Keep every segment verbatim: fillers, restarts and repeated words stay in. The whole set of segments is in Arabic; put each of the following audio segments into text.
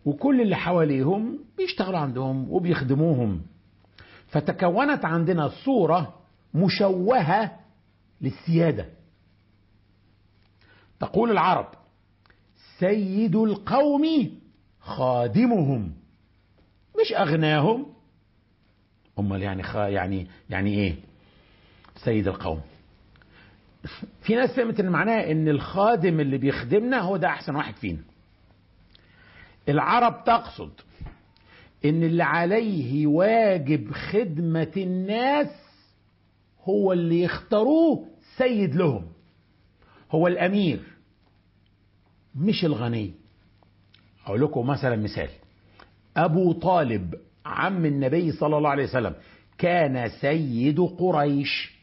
وكل اللي حواليهم بيشتغلوا عندهم وبيخدموهم. فتكونت عندنا صورة مشوهة للسيادة. تقول العرب: سيد القوم خادمهم، مش أغناهم. أمال يعني خ... يعني يعني إيه سيد القوم؟ في ناس فهمت إن معناه إن الخادم اللي بيخدمنا هو ده أحسن واحد فينا. العرب تقصد إن اللي عليه واجب خدمة الناس هو اللي يختاروه سيد لهم، هو الأمير مش الغني. أقول لكم مثلا مثال: أبو طالب عم النبي صلى الله عليه وسلم كان سيد قريش،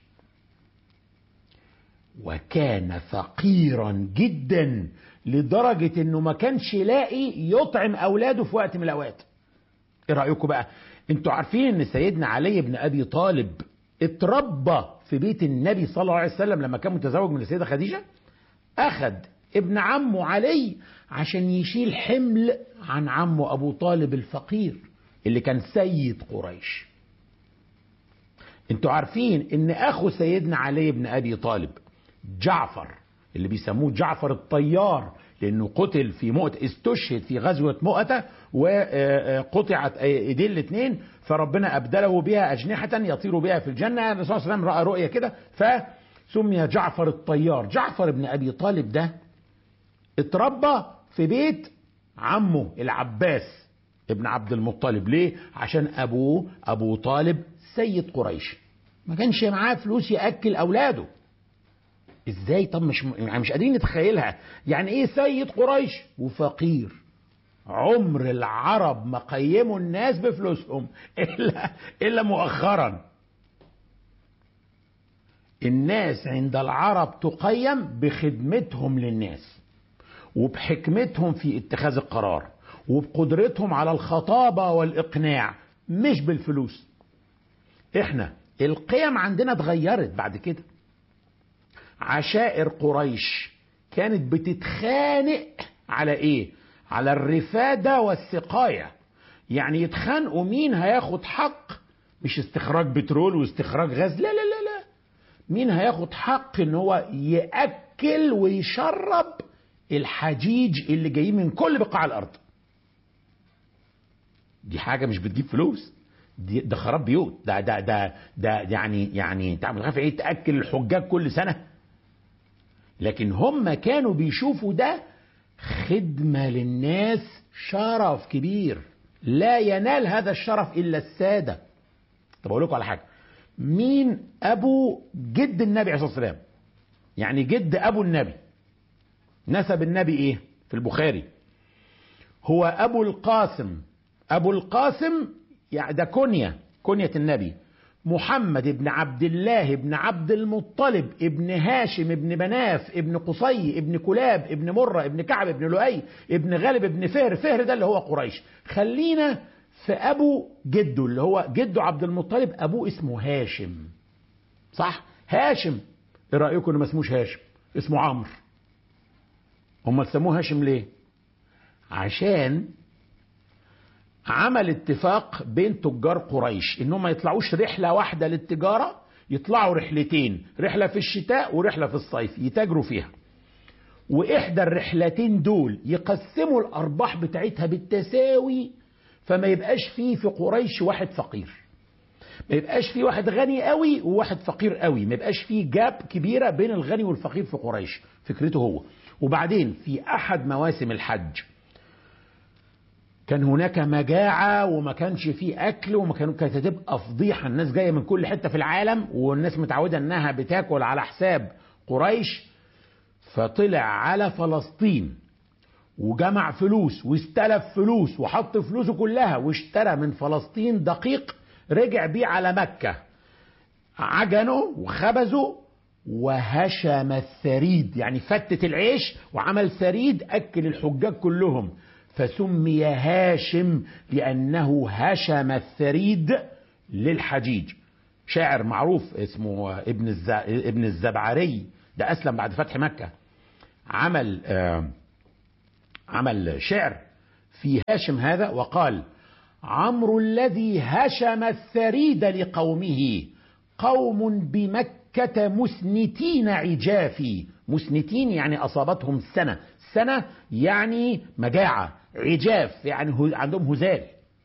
وكان فقيرا جدا لدرجة انه ما كانش يلاقي يطعم اولاده في وقت من الاوقات. ايه رأيكم بقى؟ انتوا عارفين ان سيدنا علي بن ابي طالب اتربى في بيت النبي صلى الله عليه وسلم لما كان متزوج من السيدة خديجة؟ اخد ابن عمه علي عشان يشيل حمل عن عمه ابو طالب الفقير اللي كان سيد قريش. انتوا عارفين ان اخو سيدنا علي بن ابي طالب جعفر، اللي بيسموه جعفر الطيار لانه قتل في مؤتة، استشهد في غزوة مؤتة وقطعت ايديه الاثنين، فربنا ابدله بها اجنحة يطير بها في الجنة. الرسول صلى الله عليه وسلم رأى رؤية كده فسمي جعفر الطيار. جعفر بن ابي طالب ده اتربى في بيت عمه العباس ابن عبد المطلب. ليه؟ عشان ابوه ابو طالب سيد قريش، ما كانش معاه فلوس ياكل اولاده. ازاي؟ طب مش يعني مش قادرين نتخيلها. يعني ايه سيد قريش وفقير؟ عمر العرب ما قيموا الناس بفلوسهم الا الا مؤخرا. الناس عند العرب تقيم بخدمتهم للناس، وبحكمتهم في اتخاذ القرار، وبقدرتهم على الخطابة والإقناع، مش بالفلوس. احنا القيم عندنا اتغيرت بعد كده. عشائر قريش كانت بتتخانق على ايه؟ على الرفادة والسقاية. يعني يتخانقوا مين هياخد حق، مش استخراج بترول واستخراج غاز، لا لا لا لا، مين هياخد حق ان هو يأكل ويشرب الحجيج اللي جايين من كل بقاع الارض. دي حاجة مش بتجيب فلوس، دي ده خراب بيوت، ده ده ده ده يعني يعني تعمل خايف ايه تأكل الحجاج كل سنة. لكن هم كانوا بيشوفوا ده خدمة للناس، شرف كبير، لا ينال هذا الشرف إلا السادة. طب أقول لكم على حاجة: مين أبو جد النبي عليه الصلاة والسلام؟ يعني جد أبو النبي، نسب النبي إيه في البخاري؟ هو أبو القاسم. أبو القاسم يعني ده كنية كنية النبي، محمد بن عبد الله بن عبد المطلب ابن هاشم ابن مناف ابن قصي ابن كلاب ابن مرة ابن كعب ابن لؤي ابن غالب ابن فهر. فهر ده اللي هو قريش. خلينا في أبو جده اللي هو جده عبد المطلب، أبوه اسمه هاشم، صح؟ هاشم. ايه رأيكم انه ما اسموش هاشم، اسمه عمرو؟ هم سموه هاشم ليه؟ عشان عمل اتفاق بين تجار قريش انهم ما يطلعوش رحلة واحدة للتجارة، يطلعوا رحلتين، رحلة في الشتاء ورحلة في الصيف يتاجروا فيها. واحدى الرحلتين دول يقسموا الارباح بتاعتها بالتساوي، فما يبقاش فيه في قريش واحد فقير، ما يبقاش فيه واحد غني قوي وواحد فقير قوي، ما يبقاش فيه جاب كبيرة بين الغني والفقير في قريش. فكرته هو. وبعدين في احد مواسم الحج كان هناك مجاعة وما كانش فيه أكل، وما كانوا كانت هتبقى فضيحة، الناس جاية من كل حتة في العالم والناس متعودة أنها بتاكل على حساب قريش. فطلع على فلسطين وجمع فلوس واستلف فلوس وحط فلوسه كلها واشترى من فلسطين دقيق، رجع بيه على مكة، عجنه وخبزه وهشم الثريد، يعني فتت العيش وعمل ثريد أكل الحجاج كلهم، فسمي هاشم لأنه هشم الثريد للحجيج. شاعر معروف اسمه ابن الز... ابن الزبعري، ده أسلم بعد فتح مكة، عمل آه عمل شعر في هاشم هذا وقال: عمرو الذي هشم الثريد لقومه، قوم بمكة مسنتين عجافي. مسنتين يعني أصابتهم سنة، سنة يعني مجاعة، عجاف يعني عندهم هزال.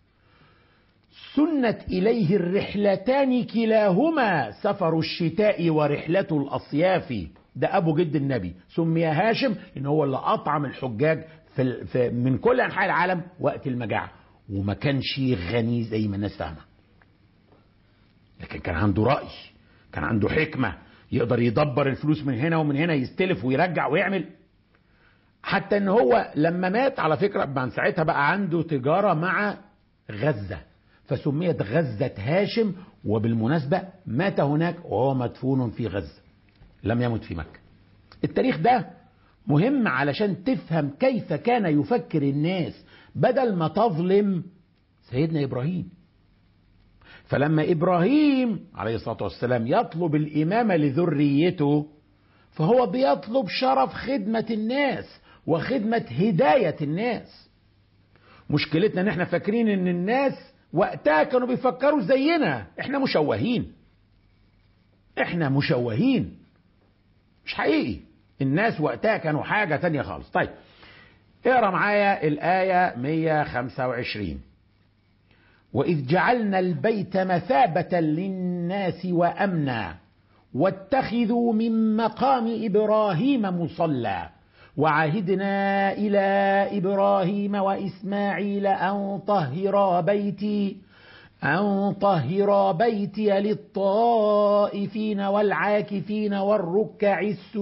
سنت إليه الرحلتان كلاهما، سفر الشتاء ورحلة الأصياف. ده أبو جد النبي، سمي هاشم إن هو اللي أطعم الحجاج في في من كل أنحاء العالم وقت المجاعة، وما كانش غني زي ما الناس فاهمة، لكن كان عنده رأي، كان عنده حكمة، يقدر يدبر الفلوس من هنا ومن هنا، يستلف ويرجع ويعمل. حتى ان هو لما مات على فكرة من ساعتها بقى عنده تجارة مع غزة، فسميت غزة هاشم. وبالمناسبة مات هناك وهو مدفون في غزة، لم يمت في مكة. التاريخ ده مهم علشان تفهم كيف كان يفكر الناس بدل ما تظلم سيدنا إبراهيم. فلما إبراهيم عليه الصلاة والسلام يطلب الإمامة لذريته، فهو بيطلب شرف خدمة الناس وخدمة هداية الناس. مشكلتنا ان احنا فاكرين ان الناس وقتها كانوا بيفكروا زينا، احنا مشوهين، احنا مشوهين، مش حقيقي. الناس وقتها كانوا حاجة تانية خالص. طيب اقرأ معايا الآية مئة وخمسة وعشرين: وإذ جعلنا البيت مثابة للناس وأمنا واتخذوا من مقام إبراهيم مصلى وعهدنا إلى إبراهيم وإسماعيل أن طهرا بيتي أن طهرا بيتي للطائفين والعاكفين والركع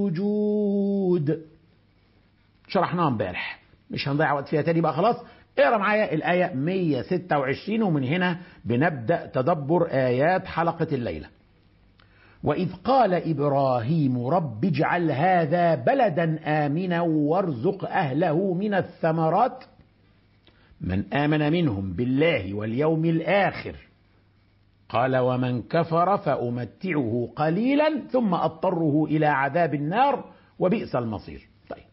السجود. شرحناها امبارح، مش هنضيع وقت فيها تاني بقى خلاص. اقرا معايا الآية مئة وستة وعشرين، ومن هنا بنبدأ تدبر آيات حلقة الليلة. وإذ قال إبراهيم رب اجعل هذا بلدا آمنا وارزق أهله من الثمرات من آمن منهم بالله واليوم الآخر قال ومن كفر فأمتعه قليلا ثم أضطره إلى عذاب النار وبئس المصير. طيب،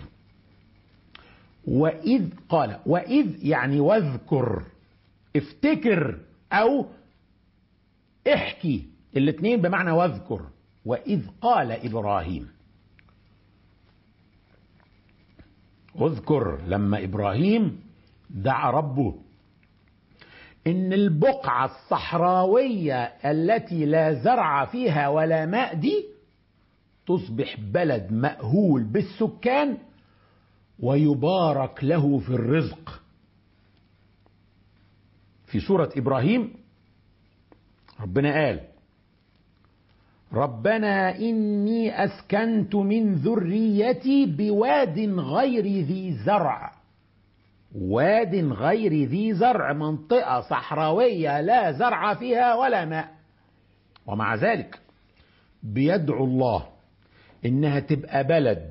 وإذ قال، وإذ يعني واذكر، افتكر أو احكي، الاثنين بمعنى واذكر. وإذ قال إبراهيم، اذكر لما إبراهيم دعا ربه إن البقعة الصحراوية التي لا زرع فيها ولا ماء دي تصبح بلد مأهول بالسكان ويبارك له في الرزق. في سورة إبراهيم ربنا قال ربنا إني أسكنت من ذريتي بواد غير ذي زرع. واد غير ذي زرع، منطقة صحراوية لا زرع فيها ولا ماء، ومع ذلك بيدعو الله إنها تبقى بلد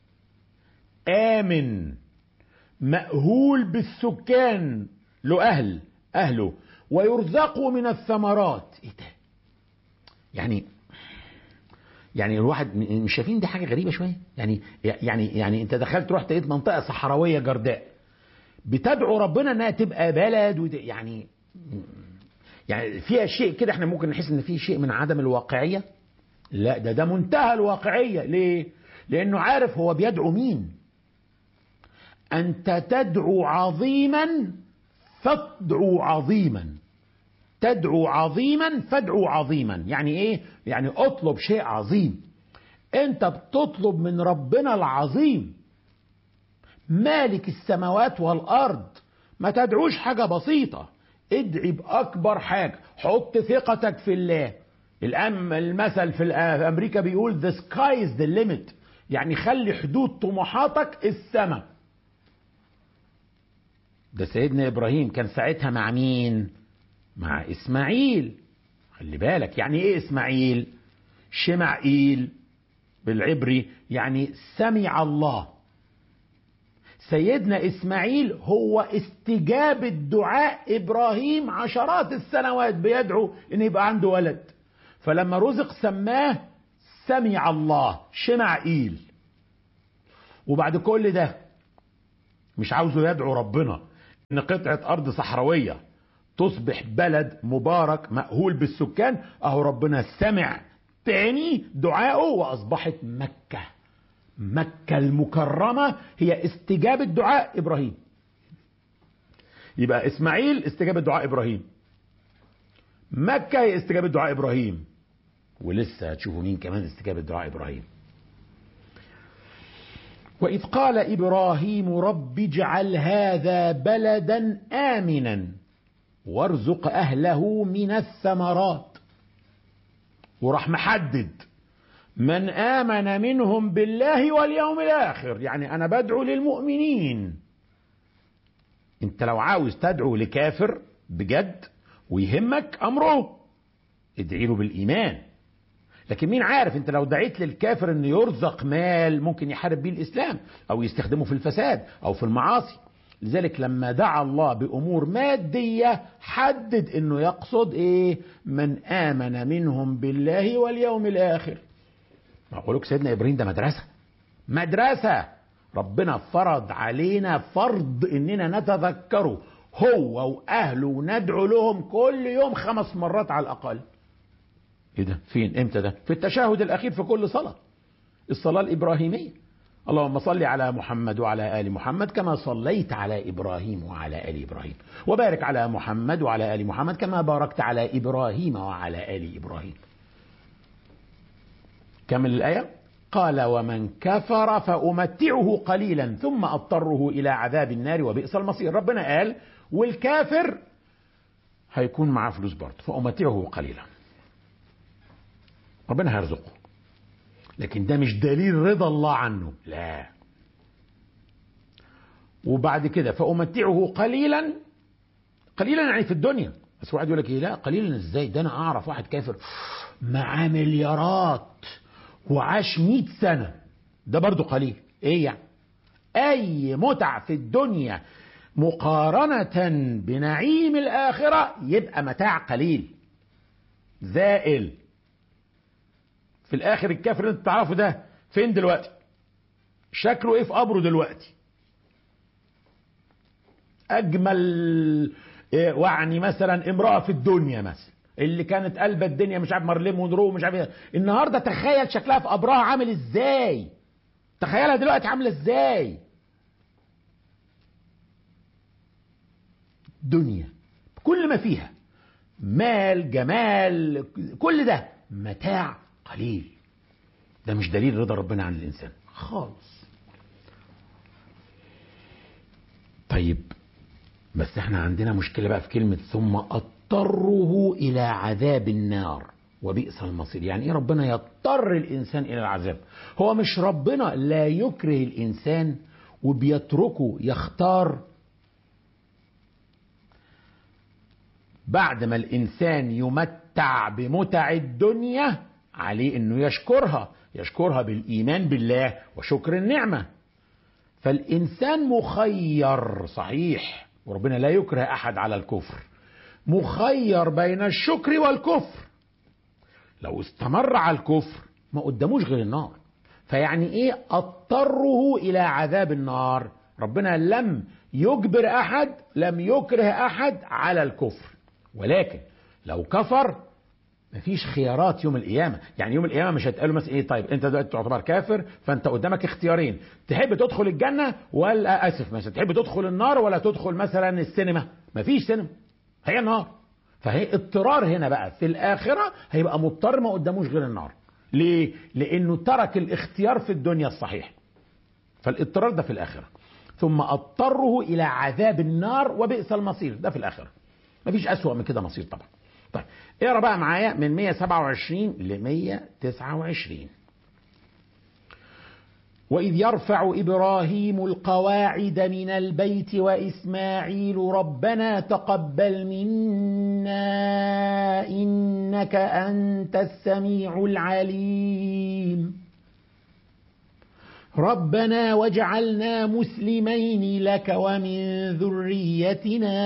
آمن مأهول بالسكان له أهل أهله ويرزقوا من الثمرات. إيه ده؟ يعني يعني الواحد مش شايفين دي حاجة غريبة شوية؟ يعني يعني يعني أنت دخلت رحت لقيت منطقة صحراوية جرداء بتدعو ربنا انها تبقى بلد، يعني يعني فيها شيء كده احنا ممكن نحس ان فيه شيء من عدم الواقعية. لا، ده ده منتهى الواقعية. ليه؟ لانه عارف هو بيدعو مين. انت تدعو عظيما فادعو عظيما، تدعو عظيما فادعو عظيما. يعني ايه؟ يعني اطلب شيء عظيم. انت بتطلب من ربنا العظيم مالك السماوات والأرض، ما تدعوش حاجة بسيطة، ادعي بأكبر حاجة. حط ثقتك في الله. الآن المثل في أمريكا بيقول the sky is the limit، يعني خلي حدود طموحاتك السماء. ده سيدنا إبراهيم كان ساعتها مع مين؟ مع إسماعيل. خلي بالك يعني إيه إسماعيل؟ شمعيل بالعبري يعني سمع الله. سيدنا إسماعيل هو استجابة دعاء إبراهيم عشرات السنوات بيدعو إن يبقى عنده ولد، فلما رزق سماه سمع الله شمعيل. وبعد كل ده مش عاوزه يدعو ربنا، ان قطعة ارض صحراوية تصبح بلد مبارك مأهول بالسكان، اهو ربنا سمع تاني دعائه واصبحت مكة. مكة المكرمة هي استجابة دعاء ابراهيم. يبقى اسماعيل استجابة دعاء ابراهيم، مكة هي استجابة دعاء ابراهيم، ولسه هتشوفوا مين كمان استجابة دعاء ابراهيم. وإذ قال إبراهيم رب اجعل هذا بلدا آمنا وارزق أهله من الثمرات، وراح محدد من آمن منهم بالله واليوم الآخر، يعني أنا بدعو للمؤمنين. انت لو عاوز تدعو لكافر بجد ويهمك أمره ادعي له بالإيمان، لكن مين عارف انت لو دعيت للكافر انه يرزق مال ممكن يحارب بيه الاسلام او يستخدمه في الفساد او في المعاصي. لذلك لما دعا الله بامور مادية حدد انه يقصد ايه؟ من امن منهم بالله واليوم الاخر. اقول لك سيدنا ابراهيم ده مدرسة، مدرسة ربنا فرض علينا فرض اننا نتذكره هو واهله وندعو لهم كل يوم خمس مرات على الاقل. ايه ده؟ فين؟ امتى ده؟ في التشهد الاخير في كل صلاة، الصلاة الابراهيمية. اللهم صل على محمد وعلى ال محمد كما صليت على ابراهيم وعلى ال ابراهيم، وبارك على محمد وعلى ال محمد كما باركت على ابراهيم وعلى ال ابراهيم. كمل الآية. قال ومن كفر فأمتعه قليلا ثم أضطره إلى عذاب النار وبئس المصير. ربنا قال والكافر هيكون معاه فلوس برضه، فأمتعه قليلا. ربنا هيرزقه، لكن ده مش دليل رضا الله عنه، لا. وبعد كده فأمتعه قليلا، قليلا يعني في الدنيا. بس واحد يقول لك ايه؟ لا قليلا ازاي؟ ده انا اعرف واحد كافر معاه مليارات وعاش مئة سنة، ده برضه قليل. ايه يعني؟ اي متع في الدنيا مقارنة بنعيم الآخرة يبقى متاع قليل زائل. في الآخر الكافر اللي انت تعرفه ده فين دلوقتي؟ شكله ايه في قبره دلوقتي؟ اجمل يعني مثلا امرأة في الدنيا مثلا اللي كانت قلب الدنيا مش عارف مارلين مونرو مش عارف ايه، النهارده تخيل شكلها في قبرها عامل ازاي، تخيلها دلوقتي عامله ازاي. دنيا كل ما فيها مال جمال كل ده متاع قليل، ده مش دليل رضا ربنا عن الانسان خالص. طيب بس احنا عندنا مشكلة بقى في كلمة ثم اضطره الى عذاب النار وبئس المصير. يعني ايه ربنا يضطر الانسان الى العذاب؟ هو مش ربنا لا يكره الانسان وبيتركه يختار؟ بعد ما الانسان يمتع بمتع الدنيا عليه انه يشكرها، يشكرها بالايمان بالله وشكر النعمة. فالانسان مخير صحيح، وربنا لا يكره احد على الكفر، مخير بين الشكر والكفر. لو استمر على الكفر ما قدموش غير النار. فيعني ايه اضطره الى عذاب النار؟ ربنا لم يجبر احد، لم يكره احد على الكفر، ولكن لو كفر مفيش خيارات يوم القيامة. يعني يوم القيامة مش هتقالوا مثلا ايه طيب انت دلوقتي تعتبر كافر فانت قدامك اختيارين، تحب تدخل الجنة ولا اسف مثلا تحب تدخل النار ولا تدخل مثلا السينما؟ مفيش سينما، هي النار. فهي اضطرار هنا بقى في الآخرة هيبقى مضطر ما قداموش غير النار. ليه؟ لأنه ترك الاختيار في الدنيا الصحيح، فالاضطرار ده في الآخرة. ثم اضطره إلى عذاب النار وبئس المصير، ده في الآخرة. مفيش أسوأ من كده مصير طبعا. طيب اقرا بقى معايا من مئة وسبعة وعشرين ل مئة وتسعة وعشرين. وإذ يرفع إبراهيم القواعد من البيت وإسماعيل ربنا تقبل منا إنك أنت السميع العليم ربنا واجعلنا مسلمين لك ومن ذريتنا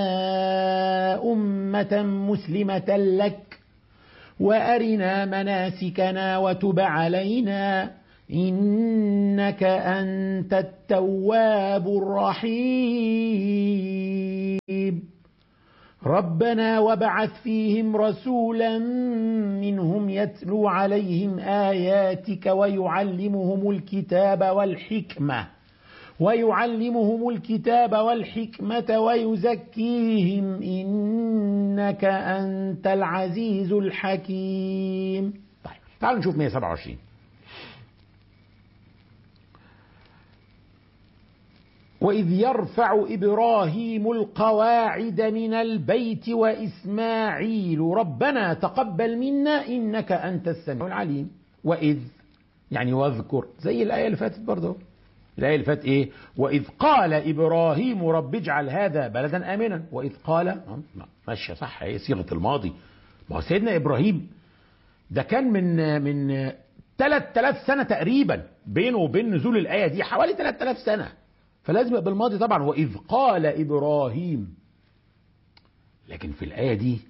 أمة مسلمة لك وأرنا مناسكنا وتب علينا إنك أنت التواب الرحيم ربنا وابعث فيهم رسولا منهم يتلو عليهم آياتك ويعلمهم الكتاب والحكمة ويعلمهم الكتاب والحكمة ويزكيهم إنك أنت العزيز الحكيم. طيب تعالوا نشوف مئة وسبعة وعشرين. وإذ يرفع إبراهيم القواعد من البيت وإسماعيل ربنا تقبل منا إنك أنت السميع العليم. وإذ يعني واذكر، زي الآية اللي فاتت برضه. الآية اللي فاتت إيه؟ وإذ قال إبراهيم رب اجعل هذا بلدا آمنا. وإذ قال ماشية صح، هي صيغة الماضي. ما هو سيدنا إبراهيم ده كان من من ثلاثة آلاف سنة تقريبا بينه وبين نزول الآية دي، حوالي ثلاثة آلاف سنة، فلازم يبقى بالماضي طبعا. وإذ قال إبراهيم، لكن في الآية دي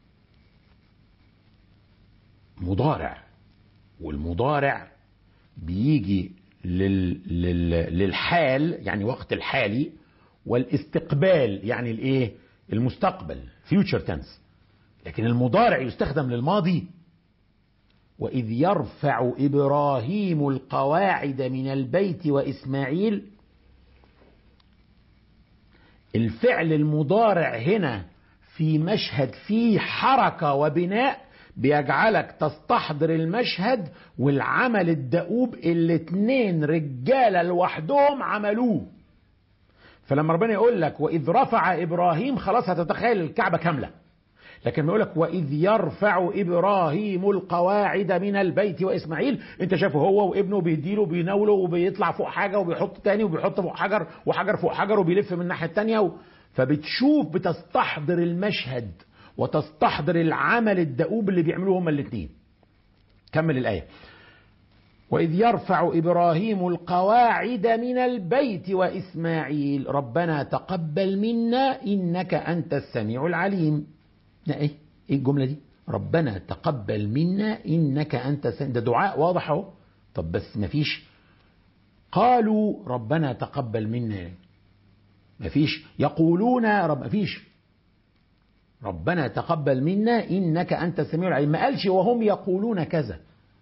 مضارع، والمضارع بيجي لل... لل... للحال يعني وقت الحالي، والاستقبال يعني الايه المستقبل future tense، لكن المضارع يستخدم للماضي. وإذ يرفع إبراهيم القواعد من البيت وإسماعيل، الفعل المضارع هنا في مشهد فيه حركة وبناء بيجعلك تستحضر المشهد والعمل الدؤوب اللي اتنين رجالة لوحدهم عملوه. فلما ربنا يقول لك وإذ رفع إبراهيم، خلاص هتتخيل الكعبة كاملة. لكن يقول لك وإذ يرفع إبراهيم القواعد من البيت وإسماعيل، انت شايفه هو وابنه بيديله بيناوله وبيطلع فوق حاجة وبيحط تاني وبيحط فوق حجر وحجر فوق حجر وبيلف من الناحية التانية و... فبتشوف بتستحضر المشهد وتستحضر العمل الدؤوب اللي بيعملوه هما الاثنين. كمل الآية. وإذ يرفع إبراهيم القواعد من البيت وإسماعيل ربنا تقبل منا إنك أنت السميع العليم. ايه ايه الجملة دي؟ ربنا تقبل منا إنك أنت السميع، ده دعاء واضح اهو. طب بس مفيش قالوا ربنا تقبل منا، مفيش يقولون رب، مفيش ربنا تقبل منا إنك أنت السميع العليم. ما قالش وهم يقولون كذا.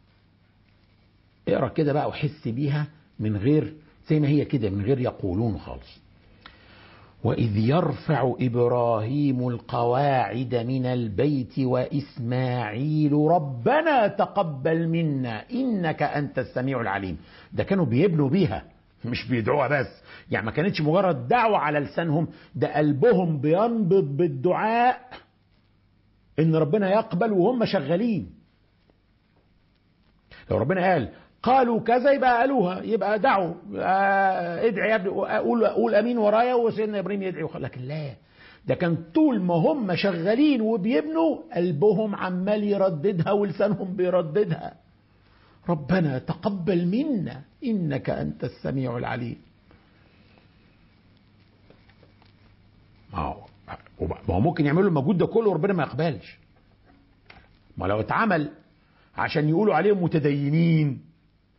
اقرأ كده بقى وحس بيها من غير زي ما هي كده، من غير يقولون خالص. وإذ يرفع إبراهيم القواعد من البيت وإسماعيل ربنا تقبل منا إنك أنت السميع العليم. ده كانوا بيبنوا بيها مش بيدعوها بس، يعني ما كانتش مجرد دعوة على لسانهم، ده قلبهم بينبض بالدعاء إن ربنا يقبل وهم شغالين. لو ربنا قال قالوا كذا يبقى قالوها، يبقى دعوا ادعي يا ابني، قول قول امين ورايا وسيدنا ابراهيم يدعي. لكن لا، ده كان طول ما هم شغالين وبيبنوا قلبهم عمال يرددها ولسانهم بيرددها ربنا تقبل منا انك انت السميع العليم. ما هو ما هو ممكن يعملوا المجهود ده كله وربنا ما يقبلش. ما لو اتعمل عشان يقولوا عليهم متدينين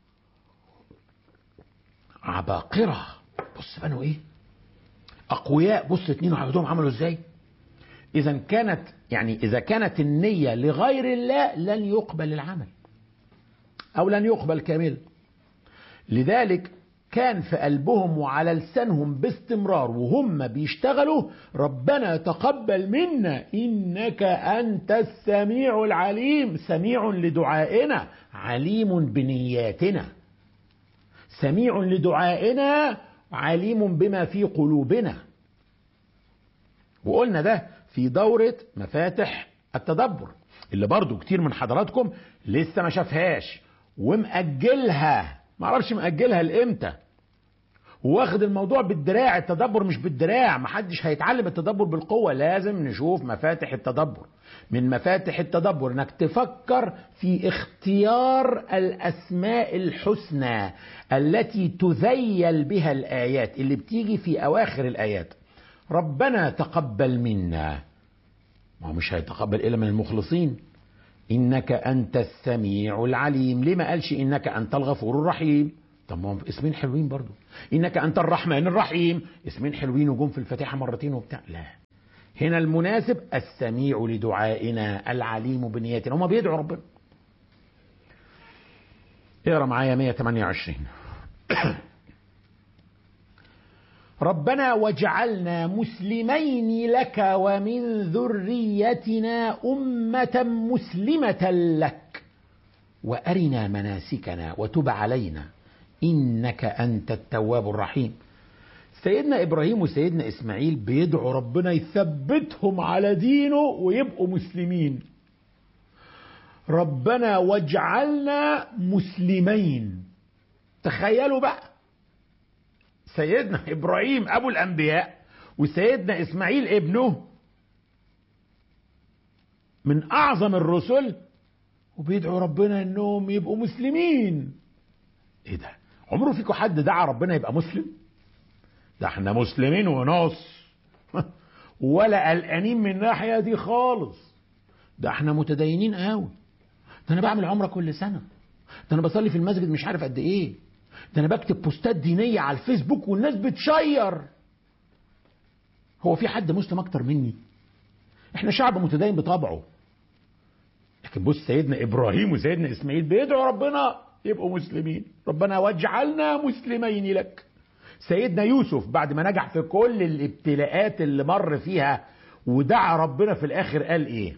عباقرة، بص بنوا ايه اقوياء، بص اتنين وحدهم عملوا ازاي. اذا كانت يعني اذا كانت النية لغير الله لن يقبل العمل او لن يقبل كامل. لذلك كان في قلبهم وعلى لسانهم باستمرار وهم بيشتغلوا ربنا تقبل منا إنك أنت السميع العليم. سميع لدعائنا، عليم بنياتنا. سميع لدعائنا، عليم بما في قلوبنا. وقلنا ده في دورة مفاتح التدبر اللي برضو كتير من حضراتكم لسه ما شافهاش ومأجلها، ما اعرفش مأجلها لامتى، واخد الموضوع بالدراع. التدبر مش بالدراع، محدش هيتعلم التدبر بالقوة، لازم نشوف مفاتح التدبر. من مفاتح التدبر انك تفكر في اختيار الاسماء الحسنى التي تذيل بها الايات اللي بتيجي في اواخر الايات. ربنا تقبل منا، ما هو مش هيتقبل الا من المخلصين. إنك أنت السميع العليم. ليه ما قالش إنك أنت الغفور الرحيم؟ طب ما اسمين حلوين برضو. إنك أنت الرحمن الرحيم اسمين حلوين وجم في الفاتحة مرتين وبتاع. لا، هنا المناسب السميع لدعائنا العليم بنياتنا. هما بيدعوا ربنا. اقرا معايا مئة وثمانية وعشرين. ربنا واجعلنا مسلمين لك ومن ذريتنا أمة مسلمة لك وأرنا مناسكنا وتب علينا إنك أنت التواب الرحيم. سيدنا إبراهيم وسيدنا إسماعيل بيدعوا ربنا يثبتهم على دينه ويبقوا مسلمين. ربنا واجعلنا مسلمين. تخيلوا بقى، سيدنا إبراهيم أبو الأنبياء وسيدنا إسماعيل ابنه من أعظم الرسل وبيدعوا ربنا إنهم يبقوا مسلمين. إيه ده؟ عمره فيكم حد دعا ربنا يبقى مسلم؟ ده احنا مسلمين ونص ولا قلقانين من الناحية دي خالص. ده احنا متدينين قوي. ده انا بعمل عمرة كل سنة. ده انا بصلي في المسجد مش عارف قد ايه. ده انا بكتب بوستات دينية على الفيسبوك والناس بتشير. هو في حد مسلم اكتر مني؟ احنا شعب متدين بطبعه. لكن بص، سيدنا ابراهيم وسيدنا اسماعيل بيدعوا ربنا يبقوا مسلمين. ربنا واجعلنا مسلمين لك. سيدنا يوسف بعد ما نجح في كل الابتلاءات اللي مر فيها ودعا ربنا في الاخر قال ايه؟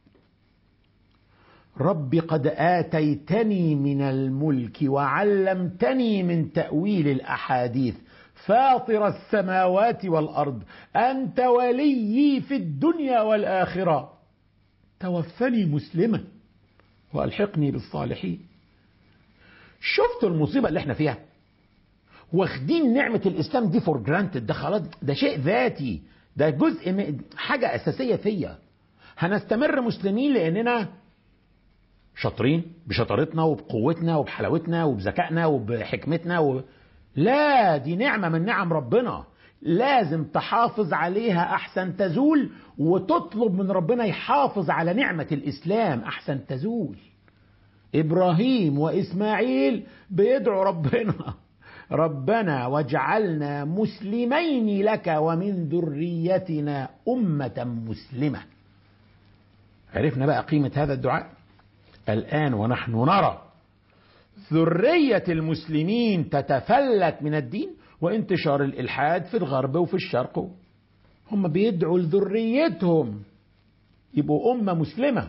رب قد آتيتني من الملك وعلمتني من تأويل الأحاديث فاطر السماوات والأرض أنت وليي في الدنيا والآخرة توفني مسلما وألحقني بالصالحين. شفتوا المصيبة اللي احنا فيها؟ واخدين نعمة الإسلام دي فور جرانتد. ده خلاص، ده شيء ذاتي، ده جزء من حاجة أساسية فيا. هنستمر مسلمين لأننا شاطرين بشطارتنا وبقوتنا وبحلاوتنا وبذكائنا وبحكمتنا و... لا، دي نعمة من نعم ربنا، لازم تحافظ عليها أحسن تزول، وتطلب من ربنا يحافظ على نعمة الإسلام أحسن تزول. إبراهيم وإسماعيل بيدعوا ربنا ربنا واجعلنا مسلمين لك ومن ذريتنا أمة مسلمة. عرفنا بقى قيمة هذا الدعاء الآن ونحن نرى ذرية المسلمين تتفلت من الدين وانتشار الإلحاد في الغرب وفي الشرق. هم بيدعوا لذريتهم يبقوا أمة مسلمة.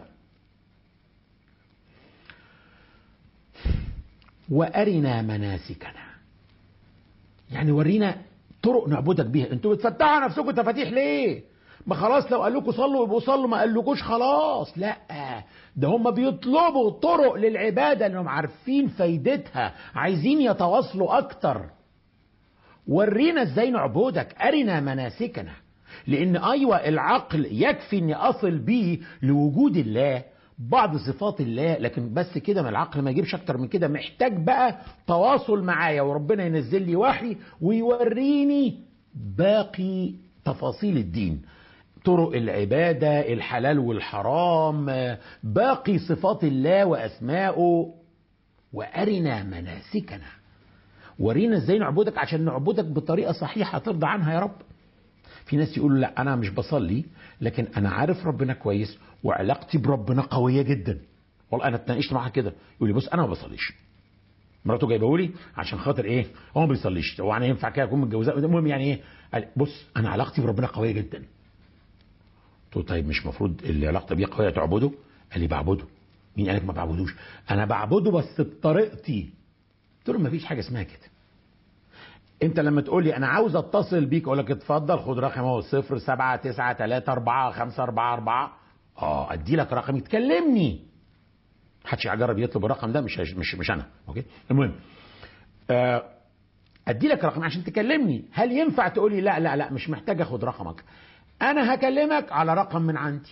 وأرنا مناسكنا، يعني ورينا طرق نعبدك بيها. انتوا بتفتحوا نفسكم تفاتيح ليه؟ ما خلاص لو قال لكم صلوا يبقوا صلوا، ما قالكوش خلاص. لا، ده هم بيطلبوا طرق للعبادة لأنهم عارفين فايدتها، عايزين يتواصلوا أكتر. ورينا ازاي نعبدك، أرنا مناسكنا. لأن أيوة العقل يكفي أني أصل بيه لوجود الله بعض صفات الله، لكن بس كده من العقل ما يجيبش أكتر من كده. محتاج بقى تواصل معايا وربنا ينزل لي وحي ويوريني باقي تفاصيل الدين، طرق العبادة، الحلال والحرام، باقي صفات الله وأسماؤه. وأرنا مناسكنا، ورينا ازاي نعبدك عشان نعبدك بطريقة صحيحة ترضى عنها يا رب. في ناس يقولوا لا أنا مش بصلي لكن أنا عارف ربنا كويس وعلاقتي بربنا قوية جدا. والله أنا اتناقشت معها كده، يقول لي بص أنا ما بصليش، مراته جايبه لي عشان خاطر ايه هو ما بيصليش، هو انا ينفع كده اكون متجوزاه؟ المهم يعني ايه، قال بص انا علاقتي بربنا قويه جدا. قلت له طيب مش المفروض اللي علاقتي بيه قويه تعبده؟ قال لي بعبده. مين قالك ما بعبدوش؟ انا بعبده بس بطريقتي. قلت له ما فيش حاجه اسمها كده. انت لما تقول لي انا عاوز اتصل بيك اقول لك اتفضل خد رقم اهو صفر سبعة تسعة تلاتة أربعة خمسة أربعة أربعة، اه ادي لك رقم تكلمني. محدش يجرب يطلب الرقم ده، مش مش مش انا. اوكي المهم آه ادي لك رقم عشان تكلمني. هل ينفع تقولي لا لا لا مش محتاج اخد رقمك، انا هكلمك على رقم من عندي؟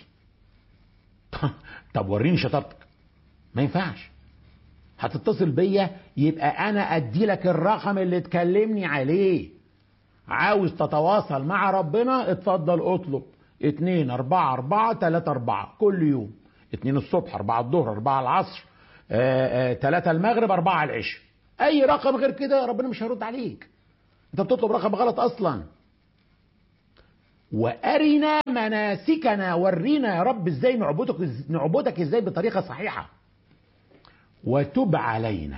طب وريني شطارتك. ما ينفعش. هتتصل بيا يبقى انا ادي لك الرقم اللي تكلمني عليه. عاوز تتواصل مع ربنا اتفضل اطلب اتنين اربعة اربعة تلاتة اربعة كل يوم. اتنين الصبح، اربعة الظهر، اربعة العصر، آآ آآ تلاتة المغرب، اربعة العشاء. اي رقم غير كده ربنا مش هيرد عليك، انت بتطلب رقم غلط اصلا. وارنا مناسكنا، ورينا يا رب ازاي نعبدك نعبدك ازاي بطريقه صحيحه. وتب علينا.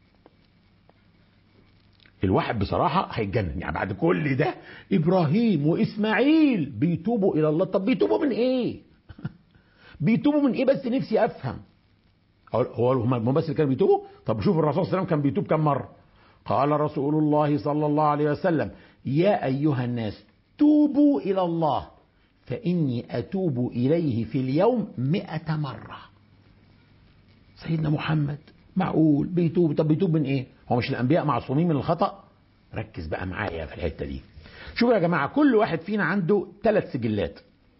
الواحد بصراحه هيتجنن يعني بعد كل ده، ابراهيم واسماعيل بيتوبوا الى الله. طب بيتوبوا من ايه؟ بيتوبوا من ايه بس؟ نفسي افهم. هو هم بس اللي كانوا بيتوبوا؟ طب شوف الرسول صلى الله عليه وسلم كان بيتوب كم مره. قال رسول الله صلى الله عليه وسلم: يا ايها الناس توبوا الى الله فاني اتوب اليه في اليوم مئة مره. سيدنا محمد معقول بيتوب؟ طب بيتوب من ايه؟ هو مش الانبياء معصومين من الخطأ؟ ركز بقى معايا في الحته دي. شوفوا يا جماعه، كل واحد فينا عنده ثلاث سجلات: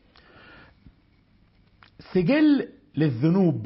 سجل للذنوب،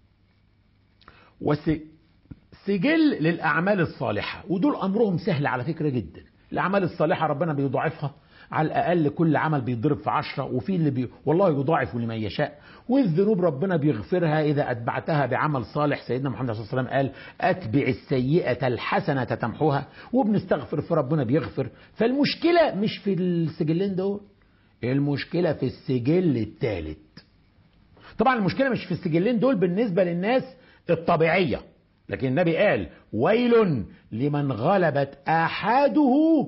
وسجل للأعمال الصالحة، ودول أمرهم سهل على فكرة جدا. الأعمال الصالحة ربنا بيضاعفها، على الأقل كل عمل بيضرب في عشرة، وفي اللي بي... والله يضاعف لمن يشاء. والذنوب ربنا بيغفرها إذا أتبعتها بعمل صالح. سيدنا محمد صلى الله عليه وسلم قال: أتبع السيئة الحسنة تمحوها. وبنستغفر في ربنا بيغفر. فالمشكلة مش في السجلين دول، المشكلة في السجل الثالث. طبعا المشكلة مش في السجلين دول بالنسبة للناس الطبيعية، لكن النبي قال: ويل لمن غلبت آحاده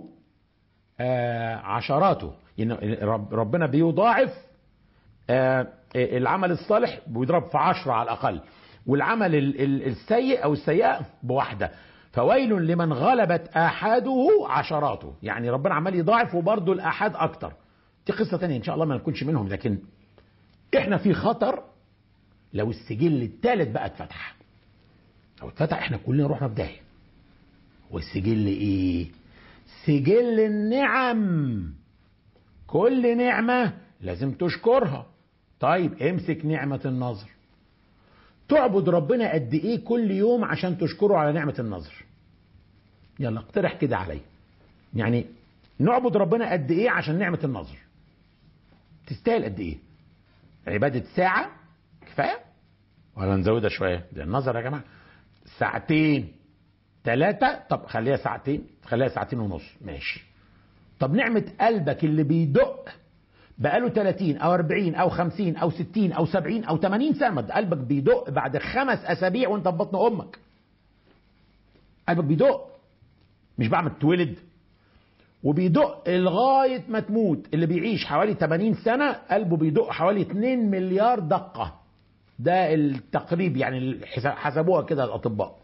آه عشراته. ربنا بيضاعف آه العمل الصالح بيضرب في عشرة على الأقل، والعمل السيء أو السيئة بواحدة. فويل لمن غلبت آحاده عشراته، يعني ربنا عمال يضاعف وبرضه الآحاد أكتر. دي قصة تانية إن شاء الله ما نكونش منهم، لكن إحنا في خطر لو السجل الثالث بقى اتفتح. لو اتفتح احنا كلنا رحنا في داهيه. والسجل ايه؟ سجل النعم. كل نعمه لازم تشكرها. طيب امسك نعمه النظر. تعبد ربنا قد ايه كل يوم عشان تشكره على نعمه النظر؟ يلا اقترح كده عليا. يعني نعبد ربنا قد ايه عشان نعمه النظر؟ تستاهل قد ايه؟ عباده ساعه كفايه ولا نزودها شويه؟ ده النظر يا جماعه. ساعتين ثلاثة، طب خليها ساعتين، خليها ساعتين ونص، ماشي. طب نعمة قلبك اللي بيدق بقاله ثلاثين أو أربعين أو خمسين أو ستين أو سبعين أو ثمانين سنة، قلبك بيدق بعد خمس أسابيع وأنت في بطن أمك. قلبك بيدق، مش بعد ما تتولد، وبيدق لغاية ما تموت. اللي بيعيش حوالي ثمانين سنة قلبه بيدق حوالي اتنين مليار دقة. ده التقريب يعني، حسبوها كده الأطباء.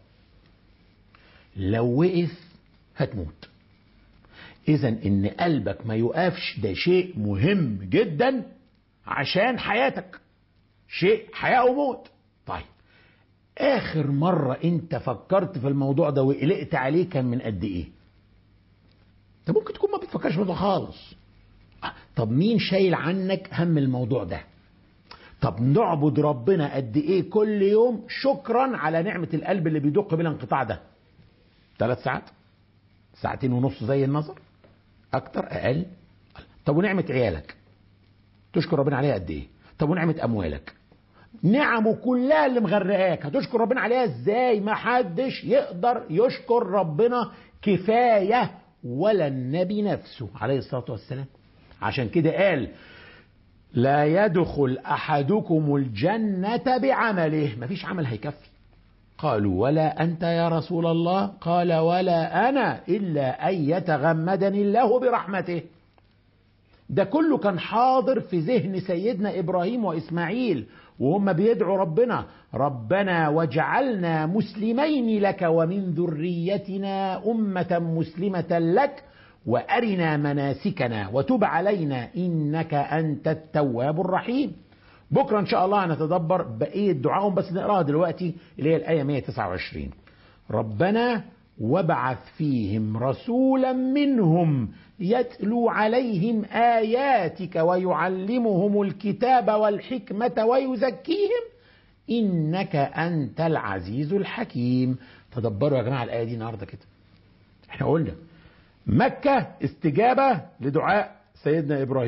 لو وقف هتموت. إذا إن قلبك ما يوقفش ده شيء مهم جدا عشان حياتك، شيء حياة وموت. طيب آخر مرة أنت فكرت في الموضوع ده وقلقت عليه كان من قد إيه؟ أنت ممكن تكون ما بتفكرش في الموضوع خالص. طب مين شايل عنك هم الموضوع ده؟ طب نعبد ربنا قد ايه كل يوم شكرا على نعمة القلب اللي بيدق بلا انقطاع ده؟ ثلاث ساعات؟ ساعتين ونص زي النظر؟ اكتر اقل؟ طب ونعمة عيالك تشكر ربنا عليها قد ايه؟ طب ونعمة اموالك؟ نعمه كلها اللي مغرقاك هتشكر ربنا عليها ازاي؟ ما حدش يقدر يشكر ربنا كفاية ولا النبي نفسه عليه الصلاة والسلام. عشان كده قال: لا يدخل أحدكم الجنة بعمله. مفيش عمل هيكفي. قالوا: ولا أنت يا رسول الله؟ قال: ولا أنا إلا أن يتغمدني الله برحمته. ده كله كان حاضر في ذهن سيدنا إبراهيم وإسماعيل وهم بيدعوا ربنا: ربنا واجعلنا مسلمين لك ومن ذريتنا أمة مسلمة لك وأرنا مناسكنا وتب علينا إنك أنت التواب الرحيم. بكرة إن شاء الله هنتدبر بقية دعائهم، بس نقراها دلوقتي اللي هي الآية مئة وتسعة وعشرين. ربنا وابعث فيهم رسولا منهم يتلو عليهم آياتك ويعلمهم الكتاب والحكمة ويزكيهم إنك أنت العزيز الحكيم. تدبروا يا جماعة الآية دي النهاردة كده. احنا قلنا مكة استجابة لدعاء سيدنا إبراهيم،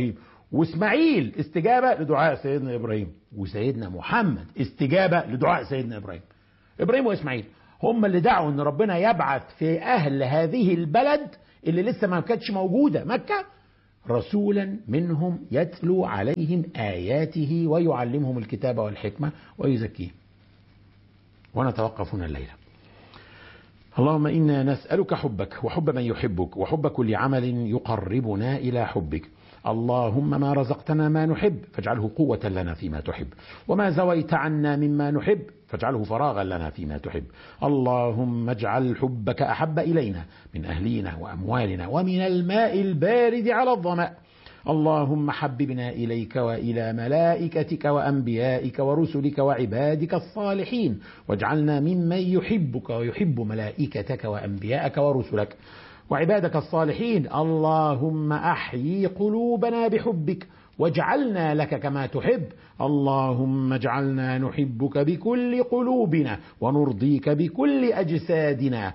وإسماعيل استجابة لدعاء سيدنا إبراهيم، وسيدنا محمد استجابة لدعاء سيدنا إبراهيم. إبراهيم وإسماعيل هم اللي دعوا أن ربنا يبعث في أهل هذه البلد اللي لسه ما كانتش موجودة مكة رسولا منهم يتلو عليهم آياته ويعلمهم الكتاب والحكمة ويزكيهم. ونتوقف هنا الليلة. اللهم إنا نسألك حبك وحب من يحبك وحب كل عمل يقربنا إلى حبك. اللهم ما رزقتنا ما نحب فاجعله قوة لنا فيما تحب، وما زويت عنا مما نحب فاجعله فراغا لنا فيما تحب. اللهم اجعل حبك أحب إلينا من أهلينا وأموالنا ومن الماء البارد على الظمأ. اللهم حببنا إليك وإلى ملائكتك وأنبيائك ورسلك وعبادك الصالحين، واجعلنا ممن يحبك ويحب ملائكتك وأنبيائك ورسلك وعبادك الصالحين. اللهم أحيي قلوبنا بحبك واجعلنا لك كما تحب. اللهم اجعلنا نحبك بكل قلوبنا ونرضيك بكل أجسادنا.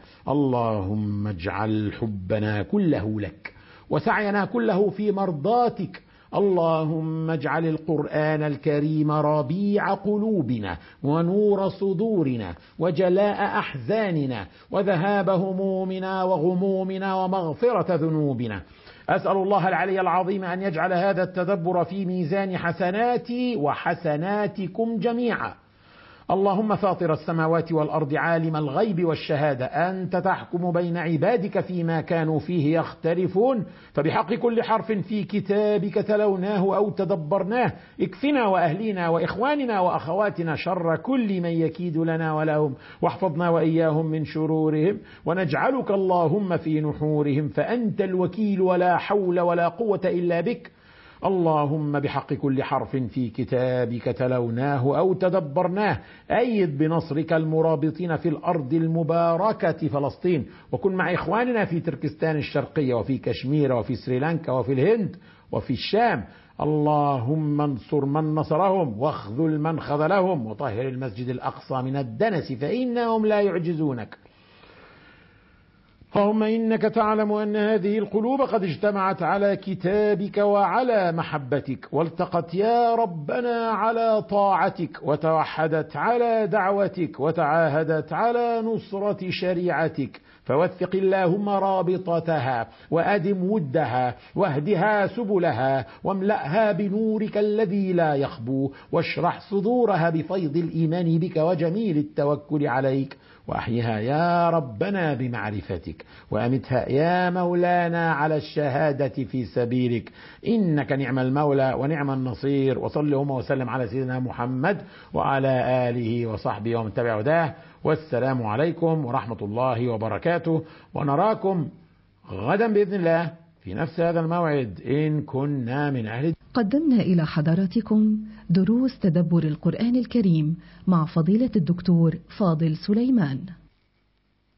اللهم اجعل حبنا كله لك وسعينا كله في مرضاتك. اللهم اجعل القرآن الكريم ربيع قلوبنا ونور صدورنا وجلاء أحزاننا وذهاب همومنا وغمومنا ومغفرة ذنوبنا. أسأل الله العلي العظيم أن يجعل هذا التدبر في ميزان حسناتي وحسناتكم جميعا. اللهم فاطر السماوات والأرض عالم الغيب والشهادة، أنت تحكم بين عبادك فيما كانوا فيه يختلفون، فبحق كل حرف في كتابك تلوناه أو تدبرناه اكفنا وأهلينا وإخواننا وأخواتنا شر كل من يكيد لنا ولهم، واحفظنا وإياهم من شرورهم، ونجعلك اللهم في نحورهم، فأنت الوكيل ولا حول ولا قوة إلا بك. اللهم بحق كل حرف في كتابك تلوناه أو تدبرناه أيد بنصرك المرابطين في الأرض المباركة فلسطين، وكن مع إخواننا في تركستان الشرقية وفي كشمير وفي سريلانكا وفي الهند وفي الشام. اللهم انصر من نصرهم واخذل من خذلهم، وطهر المسجد الأقصى من الدنس فإنهم لا يعجزونك. اللهم إنك تعلم أن هذه القلوب قد اجتمعت على كتابك وعلى محبتك، والتقت يا ربنا على طاعتك، وتوحدت على دعوتك، وتعاهدت على نصرة شريعتك، فوثق اللهم رابطتها وأدم ودها واهدها سبلها واملأها بنورك الذي لا يخبو، واشرح صدورها بفيض الإيمان بك وجميل التوكل عليك، وأحيها يا ربنا بمعرفتك، وأمتها يا مولانا على الشهادة في سبيلك، إنك نعم المولى ونعم النصير. وصل اللهم وسلم على سيدنا محمد وعلى آله وصحبه ومن تبع هداه، والسلام عليكم ورحمة الله وبركاته، ونراكم غدا بإذن الله في نفس هذا الموعد إن كنا من أهل. قدمنا إلى حضراتكم دروس تدبر القرآن الكريم مع فضيلة الدكتور فاضل سليمان.